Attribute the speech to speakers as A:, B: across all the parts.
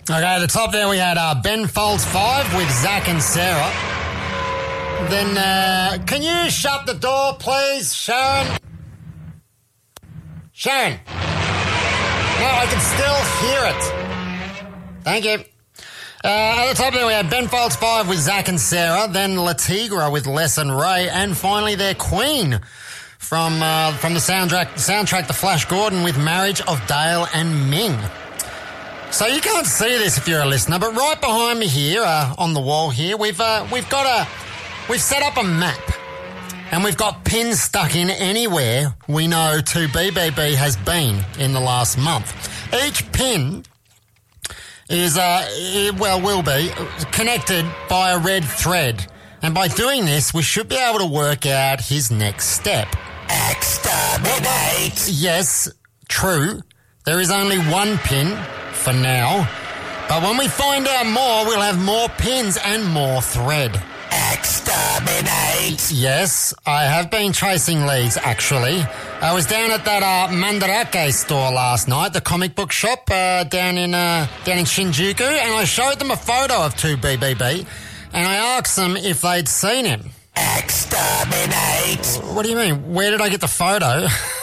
A: Okay, at the top there we had Ben Folds 5 with Zach and Sarah. Then, can you shut the door, please, Sharon? Sharon. No, I can still hear it. Thank you. At the top there we had Ben Folds 5 with Zach and Sarah, then Latigra with Les and Ray, and finally their Queen from the soundtrack The Flash Gordon with Marriage of Dale and Ming. So you can't see this if you're a listener, but right behind me here, on the wall here, we've set up a map, and we've got pins stuck in anywhere we know 2BBB has been in the last month. Each pin is, will be connected by a red thread, and by doing this, we should be able to work out his next step. Exterminate. Yes, true. There is only one pin for now, but when we find out more, we'll have more pins and more thread. Exterminate. Yes, I have been chasing leads, actually. I was down at that Mandarake store last night, the comic book shop down in Shinjuku, and I showed them a photo of 2BBB, and I asked them if they'd seen him. Exterminate. What do you mean? Where did I get the photo?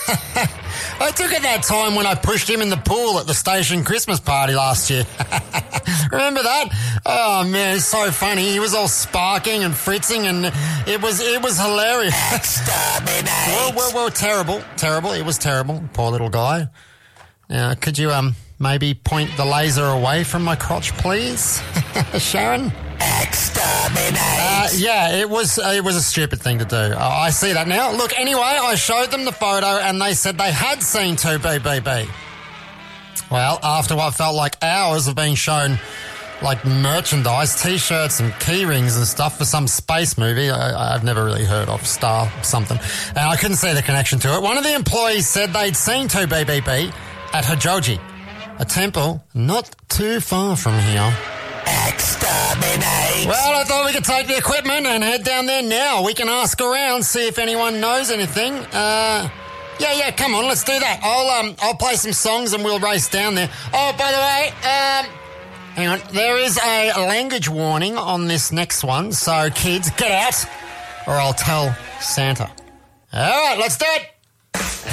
A: I took it that time when I pushed him in the pool at the station Christmas party last year. Remember that? Oh man, it's so funny. He was all sparking and fritzing, and it was hilarious. Exterminate. Well, terrible. It was terrible. Poor little guy. Now, could you maybe point the laser away from my crotch, please, Sharon? Exterminate. Yeah, it was a stupid thing to do. I see that now. Look, anyway, I showed them the photo and they said they had seen 2BBB. Well, after what felt like hours of being shown like merchandise, T-shirts and key rings and stuff for some space movie I've never really heard of, Star something, and I couldn't see the connection to it. One of the employees said they'd seen 2BBB at Hojoji, a temple not too far from here. Exterminate. Well, I thought we could take the equipment and head down there now. We can ask around, see if anyone knows anything. Yeah, come on, let's do that. I'll play some songs and we'll race down there. Oh, by the way, hang on. There is a language warning on this next one, so kids, get out or I'll tell Santa. All right, let's do it.